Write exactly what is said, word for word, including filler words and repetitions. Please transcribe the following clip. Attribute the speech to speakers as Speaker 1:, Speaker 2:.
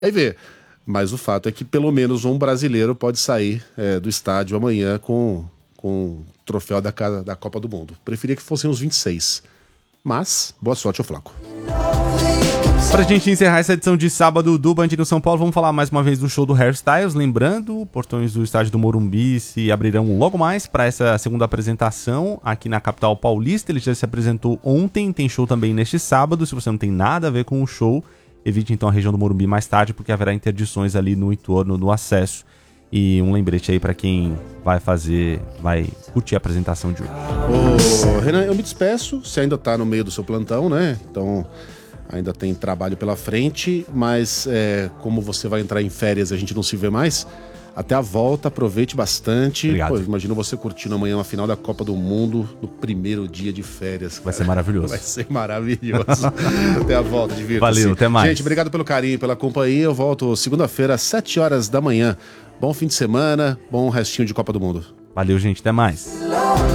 Speaker 1: Aí vê. Mas o fato é que pelo menos um brasileiro pode sair é, do estádio amanhã com, com o troféu da, da Copa do Mundo. Preferia que fossem uns vinte e seis. Mas, boa sorte ao Flaco.
Speaker 2: Pra gente encerrar essa edição de sábado do Band News São Paulo, vamos falar mais uma vez do show do Harry Styles. Lembrando, portões do estádio do Morumbi se abrirão logo mais para essa segunda apresentação aqui na capital paulista. Ele já se apresentou ontem, tem show também neste sábado. Se você não tem nada a ver com o show, evite então a região do Morumbi mais tarde, porque haverá interdições ali no entorno, no acesso. E um lembrete aí pra quem vai fazer, vai curtir a apresentação de hoje.
Speaker 1: Ô, Renan, eu me despeço, você ainda tá no meio do seu plantão, né? Então ainda tem trabalho pela frente, mas é, como você vai entrar em férias e a gente não se vê mais, até a volta, aproveite bastante.
Speaker 2: Obrigado.
Speaker 1: Pô, imagina você curtindo amanhã a final da Copa do Mundo no primeiro dia de férias. Cara.
Speaker 2: Vai ser maravilhoso.
Speaker 1: Vai ser maravilhoso. Até a volta, divirta-se.
Speaker 2: Valeu, até mais.
Speaker 1: Gente, obrigado pelo carinho, pela companhia. Eu volto segunda-feira às sete horas da manhã. Bom fim de semana, bom restinho de Copa do Mundo.
Speaker 2: Valeu, gente, até mais.